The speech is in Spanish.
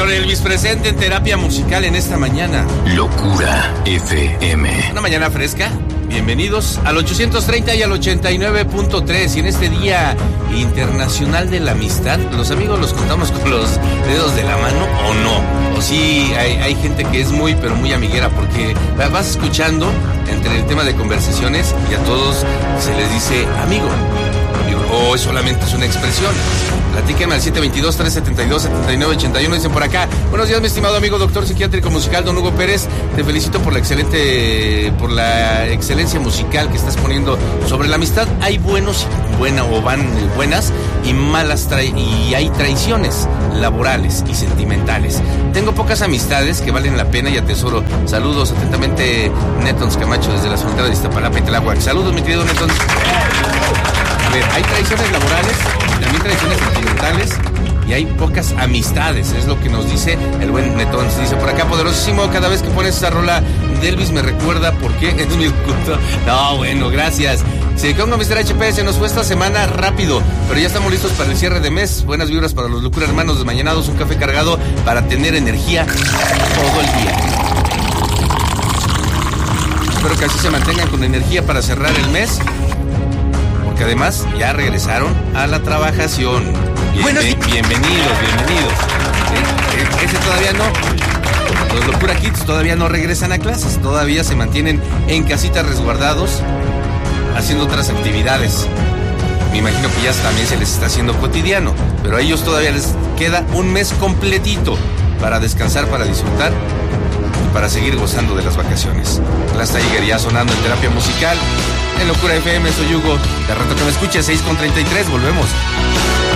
señor Elvis, presente en terapia musical en esta mañana. Locura FM. Una mañana fresca. Bienvenidos al 830 y al 89.3. Y en este Día Internacional de la Amistad, los amigos los contamos con los dedos de la mano o no. O sí, hay gente que es muy, pero muy amiguera, porque vas escuchando entre el tema de conversaciones y a todos se les dice amigo. O solamente es una expresión. Platíquenme al 722-372-7981. Dicen por acá: buenos días, mi estimado amigo doctor psiquiátrico musical don Hugo Pérez. Te felicito por la excelencia musical que estás poniendo sobre la amistad. Hay buenos, buenas y malas y hay traiciones laborales y sentimentales. Tengo pocas amistades que valen la pena y atesoro. Saludos atentamente, Netons Camacho, desde las fronteras de Iztapalapa y Tláhuac. Saludos, mi querido Netons. A ver, hay traiciones laborales, también traiciones sentimentales y hay pocas amistades, es lo que nos dice el buen Netón. Dice por acá: poderosísimo, cada vez que pones esa rola de Elvis me recuerda por qué es mi culto. No, bueno, gracias. Se quedó uno, Mr. HP, se nos fue esta semana rápido, pero ya estamos listos para el cierre de mes. Buenas vibras para los Locura Hermanos desmañanados, un café cargado para tener energía todo el día. Espero que así se mantengan con energía para cerrar el mes, porque además ya regresaron a la trabajación. Bienvenidos. Ese todavía no. Los Locura Kids todavía no regresan a clases, todavía se mantienen en casita resguardados, haciendo otras actividades. Me imagino que ya también se les está haciendo cotidiano, pero a ellos todavía les queda un mes completito para descansar, para disfrutar y para seguir gozando de las vacaciones. Glass Tiger ya sonando en terapia musical. En Locura FM, soy Hugo. De rato que me escuche, 6:33, volvemos.